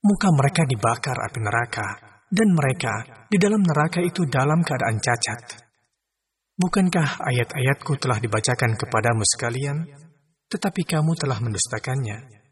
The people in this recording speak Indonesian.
muka mereka dibakar api neraka, dan mereka di dalam neraka itu dalam keadaan cacat. Bukankah ayat-ayatku telah dibacakan kepadamu sekalian, tetapi kamu telah mendustakannya?